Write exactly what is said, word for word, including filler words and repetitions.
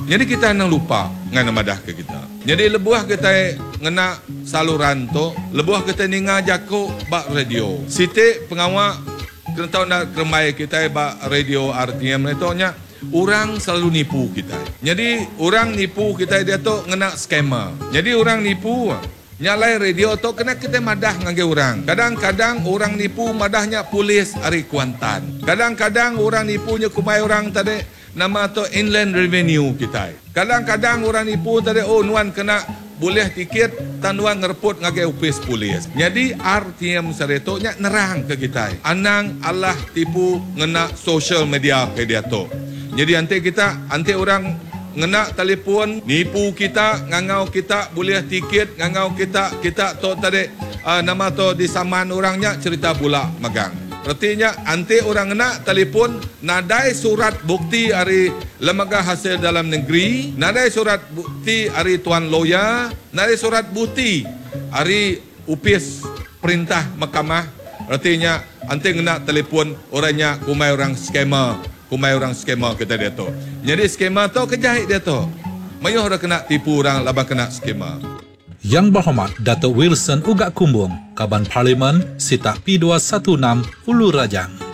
Jadi kita nang lupa ngana madah ke kita. Jadi lebuah kita ngena saluran tu, lebuah kita ninga jako bak radio. Siti pengawak kena tahu nak kermai kita bak radio R T M itu nya orang selalu nipu kita. Jadi orang nipu kita dia tu ngena scammer. Jadi orang nipu nyalai radio tu kena kita madah ngangge orang. Kadang-kadang orang nipu madahnya polis ari Kuantan. Kadang-kadang orang nipunya kumai orang tadi nama tu inland revenue kita. Kadang-kadang orang nipu tadi oh nuan kena boleh tiket tanuan ngerput ngage upis polis. Jadi R T M sareto nya nerang ke kita. Anang Allah tipu ngena social media ke dia tu. Jadi ante kita ante orang ngena telefon nipu kita ngangau kita boleh tiket ngangau kita kita tu tadi uh, nama tu disaman orangnya cerita pula magang. Artinya ante orang ngena telefon nadai surat bukti dari lembaga hasil dalam negeri, nadai surat bukti dari tuan lawyer, nadai surat bukti dari upis perintah mahkamah. Artinya ante ngena telefon orangnya kumai orang scammer, kumai orang scammer kita dia tu. Jadi scammer tu kejahit dia tu. Mayuh dah kena tipu orang labang kena scammer. Yang berhormat Datuk Wilson Ugak Kumbung, Kaban Parlimen, Sita P dua satu enam, Ulu Rajang.